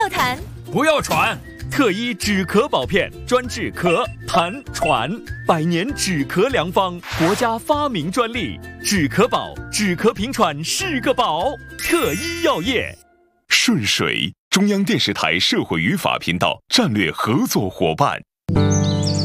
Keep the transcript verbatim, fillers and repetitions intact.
要痰， 不要喘。特医止咳保片，专治咳、痰、喘，百年止咳良方，国家发明专利，止咳宝，止咳平喘是个宝。特医药业。 顺水，中央电视台社会与法频道战略合作伙伴。